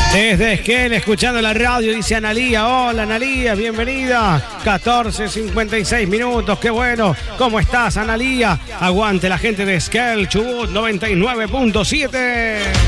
Desde Esquel, escuchando la radio, dice Analía. Hola, Analía, bienvenida. 14:56 minutos, qué bueno. ¿Cómo estás, Analía? Aguante la gente de Esquel, Chubut 99.7.